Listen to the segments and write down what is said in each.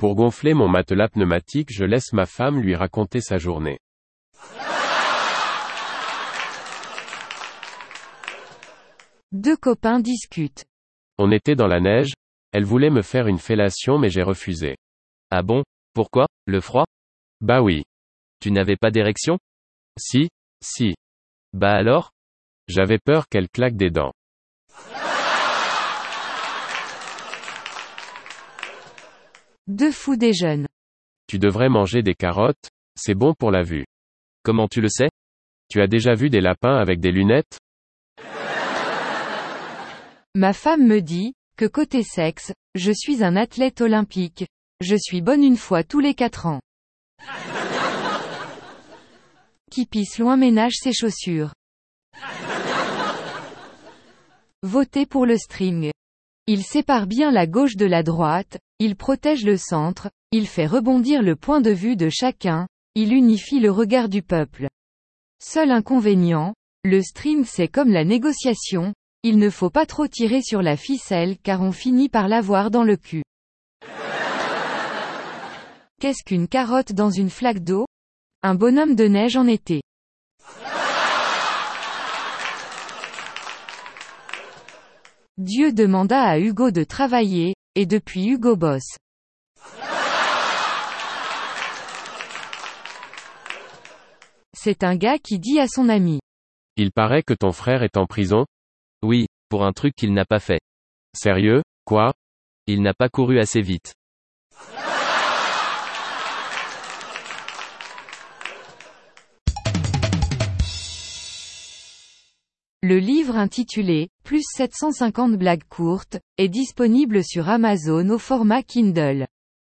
Pour gonfler mon matelas pneumatique, je laisse ma femme lui raconter sa journée. Deux copains discutent. On était dans la neige, elle voulait me faire une fellation mais j'ai refusé. Ah bon? Pourquoi? Le froid? Bah oui. Tu n'avais pas d'érection? Si. Bah alors? J'avais peur qu'elle claque des dents. Deux fous déjeunent. Tu devrais manger des carottes, c'est bon pour la vue. Comment tu le sais? Tu as déjà vu des lapins avec des lunettes? Ma femme me dit, que côté sexe, je suis un athlète olympique. Je suis bonne une fois tous les 4 ans. Qui pisse loin ménage ses chaussures. Votez pour le string. Il sépare bien la gauche de la droite, il protège le centre, il fait rebondir le point de vue de chacun, il unifie le regard du peuple. Seul inconvénient, le string c'est comme la négociation, il ne faut pas trop tirer sur la ficelle car on finit par l'avoir dans le cul. Qu'est-ce qu'une carotte dans une flaque d'eau? Un bonhomme de neige en été. Dieu demanda à Hugo de travailler, et depuis Hugo bosse. C'est un gars qui dit à son ami. Il paraît que ton frère est en prison? Oui, pour un truc qu'il n'a pas fait. Sérieux, quoi? Il n'a pas couru assez vite. Le livre intitulé « Plus 750 blagues courtes » est disponible sur Amazon au format Kindle.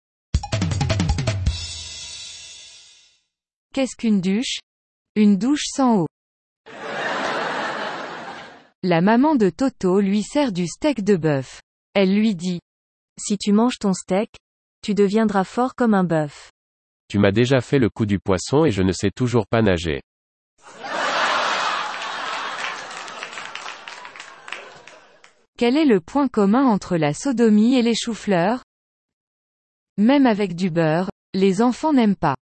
Qu'est-ce qu'une douche? Une douche sans eau. La maman de Toto lui sert du steak de bœuf. Elle lui dit: Si tu manges ton steak, tu deviendras fort comme un bœuf. Tu m'as déjà fait le coup du poisson et je ne sais toujours pas nager. Quel est le point commun entre la sodomie et les choux-fleurs? Même avec du beurre, les enfants n'aiment pas.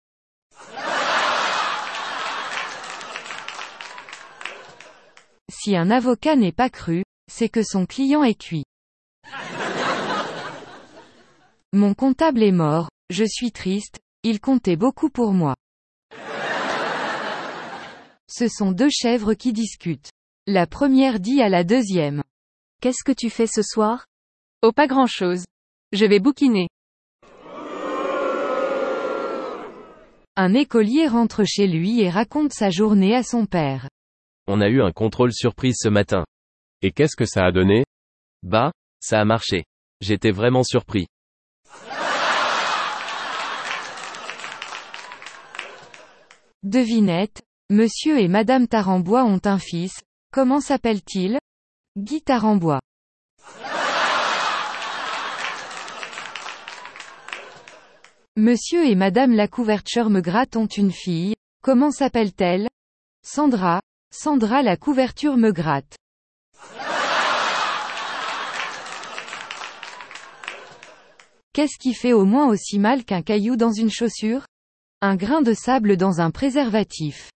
Si un avocat n'est pas cru, c'est que son client est cuit. Mon comptable est mort, je suis triste, il comptait beaucoup pour moi. Ce sont deux chèvres qui discutent. La première dit à la deuxième: Qu'est-ce que tu fais ce soir? Oh, pas grand-chose. Je vais bouquiner. Un écolier rentre chez lui et raconte sa journée à son père. On a eu un contrôle surprise ce matin. Et qu'est-ce que ça a donné? Bah, ça a marché. J'étais vraiment surpris. Devinette, monsieur et madame Tarambois ont un fils, comment s'appelle-t-il? Guy Tarambois. Monsieur et madame la couverture me gratte ont une fille, comment s'appelle-t-elle? Sandra, Sandra la couverture me gratte. Qu'est-ce qui fait au moins aussi mal qu'un caillou dans une chaussure? Un grain de sable dans un préservatif.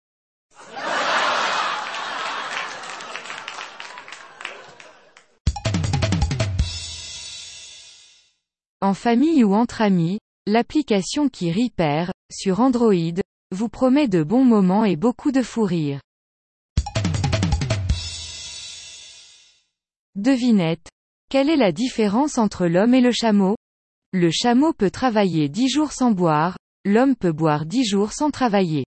En famille ou entre amis, l'application qui Repair, sur Android, vous promet de bons moments et beaucoup de fou rire. Devinette. Quelle est la différence entre l'homme et le chameau? Le chameau peut travailler 10 jours sans boire, l'homme peut boire 10 jours sans travailler.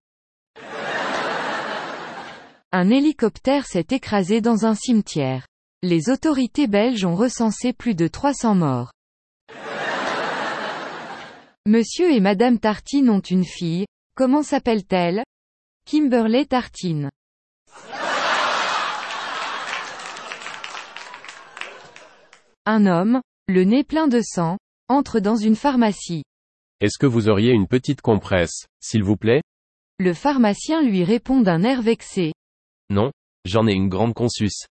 Un hélicoptère s'est écrasé dans un cimetière. Les autorités belges ont recensé plus de 300 morts. Monsieur et madame Tartine ont une fille, comment s'appelle-t-elle? Kimberley Tartine. Un homme, le nez plein de sang, entre dans une pharmacie. Est-ce que vous auriez une petite compresse, s'il vous plaît? Le pharmacien lui répond d'un air vexé. Non, j'en ai une grande consus.